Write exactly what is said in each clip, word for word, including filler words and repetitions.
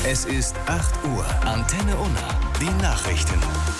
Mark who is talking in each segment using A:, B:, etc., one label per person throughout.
A: Es ist acht Uhr. Antenne Unna. Die Nachrichten.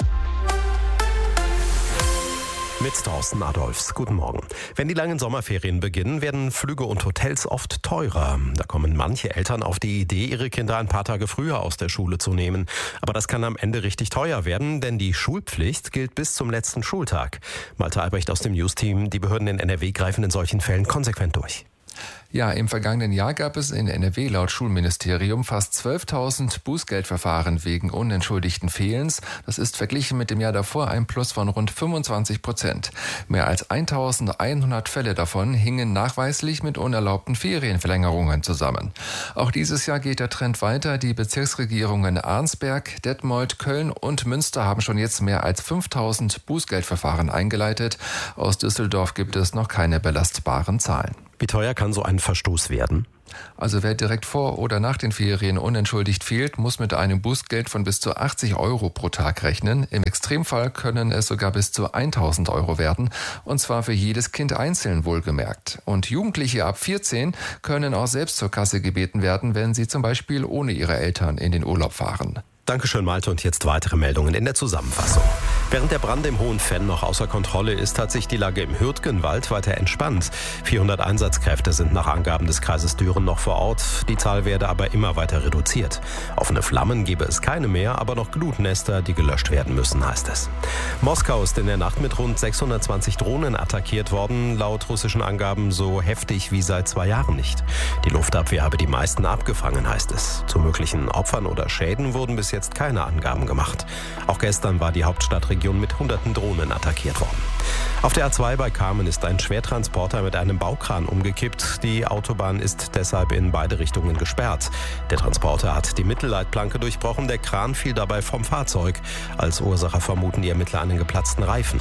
B: Mit Thorsten Adolfs. Guten Morgen. Wenn die langen Sommerferien beginnen, werden Flüge und Hotels oft teurer. Da kommen manche Eltern auf die Idee, ihre Kinder ein paar Tage früher aus der Schule zu nehmen. Aber das kann am Ende richtig teuer werden, denn die Schulpflicht gilt bis zum letzten Schultag. Malte Albrecht aus dem News-Team. Die Behörden in N R W greifen in solchen Fällen konsequent durch.
C: Ja, im vergangenen Jahr gab es in N R W laut Schulministerium fast zwölftausend Bußgeldverfahren wegen unentschuldigten Fehlens. Das ist verglichen mit dem Jahr davor ein Plus von rund fünfundzwanzig Prozent. Mehr als eintausendeinhundert Fälle davon hingen nachweislich mit unerlaubten Ferienverlängerungen zusammen. Auch dieses Jahr geht der Trend weiter. Die Bezirksregierungen Arnsberg, Detmold, Köln und Münster haben schon jetzt mehr als fünftausend Bußgeldverfahren eingeleitet. Aus Düsseldorf gibt es noch keine belastbaren Zahlen.
B: Wie teuer kann so ein Verstoß werden?
C: Also wer direkt vor oder nach den Ferien unentschuldigt fehlt, muss mit einem Bußgeld von bis zu achtzig Euro pro Tag rechnen. Im Extremfall können es sogar bis zu tausend Euro werden, und zwar für jedes Kind einzeln wohlgemerkt. Und Jugendliche ab vierzehn können auch selbst zur Kasse gebeten werden, wenn sie zum Beispiel ohne ihre Eltern in den Urlaub fahren.
B: Dankeschön, Malte. Und jetzt weitere Meldungen in der Zusammenfassung. Während der Brand im Hohen Venn noch außer Kontrolle ist, hat sich die Lage im Hürtgenwald weiter entspannt. vierhundert Einsatzkräfte sind nach Angaben des Kreises Düren noch vor Ort. Die Zahl werde aber immer weiter reduziert. Offene Flammen gebe es keine mehr, aber noch Glutnester, die gelöscht werden müssen, heißt es. Moskau ist in der Nacht mit rund sechshundertzwanzig Drohnen attackiert worden. Laut russischen Angaben so heftig wie seit zwei Jahren nicht. Die Luftabwehr habe die meisten abgefangen, heißt es. Zu möglichen Opfern oder Schäden wurden bis jetzt keine Angaben gemacht. Auch gestern war die Hauptstadtregion mit hunderten Drohnen attackiert worden. Auf der A zwei bei Kamen ist ein Schwertransporter mit einem Baukran umgekippt. Die Autobahn ist deshalb in beide Richtungen gesperrt. Der Transporter hat die Mittelleitplanke durchbrochen. Der Kran fiel dabei vom Fahrzeug. Als Ursache vermuten die Ermittler einen geplatzten Reifen.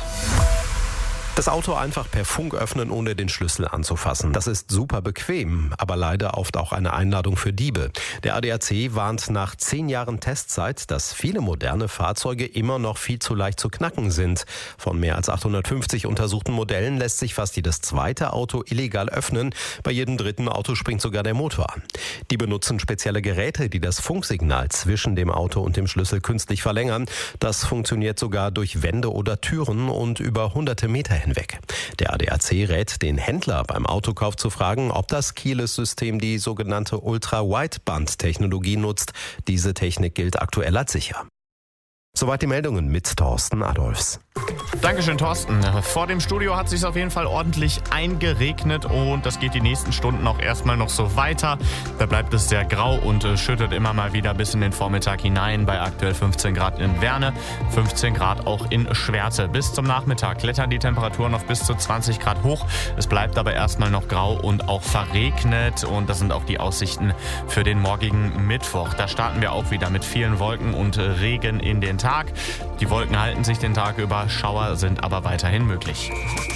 B: Das Auto einfach per Funk öffnen, ohne den Schlüssel anzufassen. Das ist super bequem, aber leider oft auch eine Einladung für Diebe. Der A D A C warnt nach zehn Jahren Testzeit, dass viele moderne Fahrzeuge immer noch viel zu leicht zu knacken sind. Von mehr als achthundertfünfzig untersuchten Modellen lässt sich fast jedes zweite Auto illegal öffnen. Bei jedem dritten Auto springt sogar der Motor an. Die benutzen spezielle Geräte, die das Funksignal zwischen dem Auto und dem Schlüssel künstlich verlängern. Das funktioniert sogar durch Wände oder Türen und über hunderte Meter hinweg. Der A D A C rät den Händler beim Autokauf zu fragen, ob das Keyless-System die sogenannte Ultra-Wideband-Technologie nutzt. Diese Technik gilt aktuell als sicher. Soweit die Meldungen mit Thorsten Adolfs.
D: Dankeschön, Thorsten. Vor dem Studio hat es sich auf jeden Fall ordentlich eingeregnet und das geht die nächsten Stunden auch erstmal noch so weiter. Da bleibt es sehr grau und äh, schüttet immer mal wieder bis in den Vormittag hinein bei aktuell fünfzehn Grad in Werne, fünfzehn Grad auch in Schwerte. Bis zum Nachmittag klettern die Temperaturen noch bis zu zwanzig Grad hoch. Es bleibt aber erstmal noch grau und auch verregnet und das sind auch die Aussichten für den morgigen Mittwoch. Da starten wir auch wieder mit vielen Wolken und Regen in den Tag. Die Wolken halten sich den Tag über, Schauer sind aber weiterhin möglich.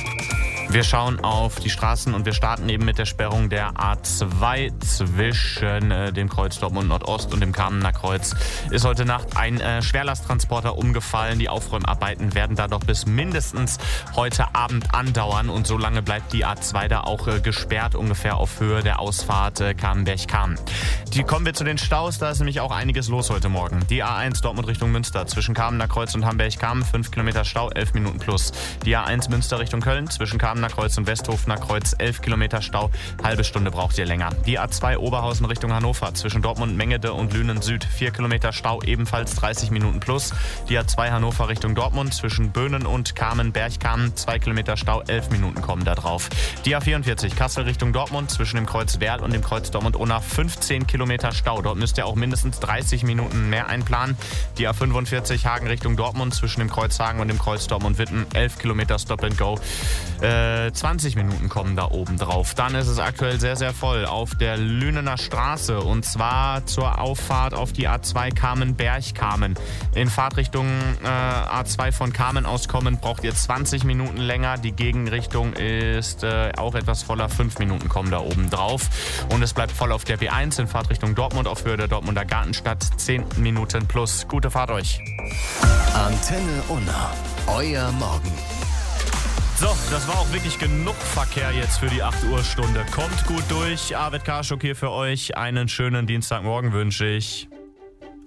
D: Wir schauen auf die Straßen und wir starten eben mit der Sperrung der A zwei zwischen äh, dem Kreuz Dortmund Nordost und dem Kamener Kreuz. Ist heute Nacht ein äh, Schwerlasttransporter umgefallen. Die Aufräumarbeiten werden da doch bis mindestens heute Abend andauern und so lange bleibt die A zwei da auch äh, gesperrt, ungefähr auf Höhe der Ausfahrt äh, Kamenberg-Kamen. Die kommen wir zu den Staus, da ist nämlich auch einiges los heute Morgen. Die A eins Dortmund Richtung Münster zwischen Kamener Kreuz und Hamberg-Kamen, fünf Kilometer Stau, elf Minuten plus. Die A eins Münster Richtung Köln zwischen Kamener Kreuz und Westhofener Kreuz, elf Kilometer Stau, halbe Stunde braucht ihr länger. Die A zwei Oberhausen Richtung Hannover zwischen Dortmund Mengede und Lünen Süd, vier Kilometer Stau, ebenfalls dreißig Minuten plus. Die A zwei Hannover Richtung Dortmund zwischen Böhnen und Kamen, Bergkamen, zwei Kilometer Stau, elf Minuten kommen da drauf. Die A vierundvierzig Kassel Richtung Dortmund zwischen dem Kreuz Werl und dem Kreuz Dortmund-Unna, fünfzehn Kilometer Stau. Dort müsst ihr auch mindestens dreißig Minuten mehr einplanen. Die A fünfundvierzig Hagen Richtung Dortmund zwischen dem Kreuz Hagen und dem Kreuz Dortmund-Witten, elf Kilometer Stop and Go. Äh, zwanzig Minuten kommen da oben drauf. Dann ist es aktuell sehr, sehr voll auf der Lünener Straße und zwar zur Auffahrt auf die A zwei Kamen-Berg-Kamen. In Fahrtrichtung äh, A zwei von Kamen aus kommen braucht ihr zwanzig Minuten länger. Die Gegenrichtung ist äh, auch etwas voller, fünf Minuten kommen da oben drauf. Und es bleibt voll auf der B eins in Fahrtrichtung Dortmund auf Höhe der Dortmunder Gartenstadt, zehn Minuten plus. Gute Fahrt euch.
A: Antenne Unna, euer Morgen.
D: So, das war auch wirklich genug Verkehr jetzt für die acht Uhr Stunde. Kommt gut durch. Arvid Karschuk hier für euch. Einen schönen Dienstagmorgen wünsche ich.